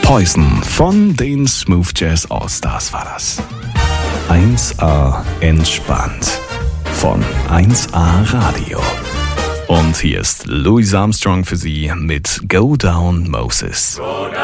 Poison von den Smooth Jazz All-Stars war das. 1A entspannt von 1A Radio. Und hier ist Louis Armstrong für Sie mit Go Down Moses.